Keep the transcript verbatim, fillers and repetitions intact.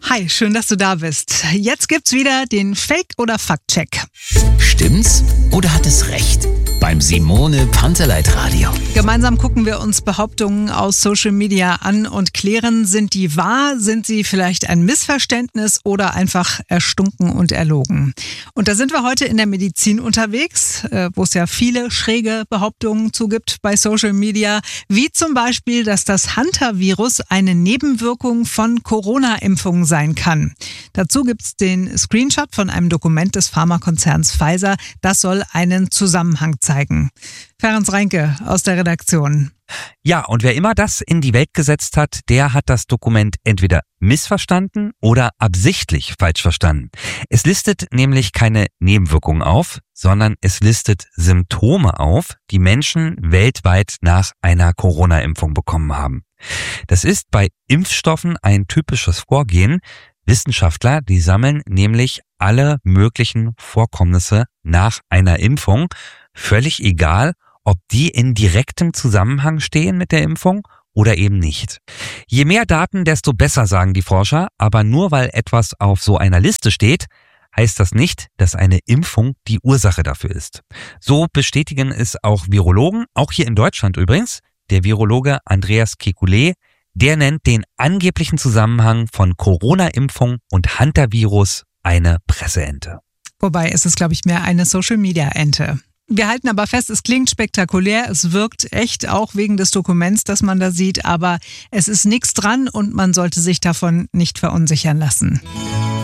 Hi, schön, dass du da bist. Jetzt gibt's wieder den Fake- oder Fakt-Check. Stimmt's oder hat es recht? Beim Simone Panteleit Radio. Gemeinsam gucken wir uns Behauptungen aus Social Media an und klären, sind die wahr, sind sie vielleicht ein Missverständnis oder einfach erstunken und erlogen. Und da sind wir heute in der Medizin unterwegs, wo es ja viele schräge Behauptungen zu gibt bei Social Media, wie zum Beispiel, dass das Hantavirus eine Nebenwirkung von Corona-Impfungen sein kann. Dazu gibt's den Screenshot von einem Dokument des Pharmakonzerns Pfizer. Das soll einen Zusammenhang zeigen. Ferenc Reinke aus der Redaktion. Ja, und wer immer das in die Welt gesetzt hat, der hat das Dokument entweder missverstanden oder absichtlich falsch verstanden. Es listet nämlich keine Nebenwirkungen auf, sondern es listet Symptome auf, die Menschen weltweit nach einer Corona-Impfung bekommen haben. Das ist bei Impfstoffen ein typisches Vorgehen. Wissenschaftler, die sammeln nämlich alle möglichen Vorkommnisse nach einer Impfung, völlig egal, ob die in direktem Zusammenhang stehen mit der Impfung oder eben nicht. Je mehr Daten, desto besser, sagen die Forscher, aber nur weil etwas auf so einer Liste steht, heißt das nicht, dass eine Impfung die Ursache dafür ist. So bestätigen es auch Virologen, auch hier in Deutschland übrigens. Der Virologe Andreas Kekulé, der nennt den angeblichen Zusammenhang von Corona-Impfung und Hantavirus eine Presseente. Wobei ist es, glaube ich, mehr eine Social-Media-Ente. Wir halten aber fest, es klingt spektakulär, es wirkt echt, auch wegen des Dokuments, das man da sieht, aber es ist nichts dran und man sollte sich davon nicht verunsichern lassen.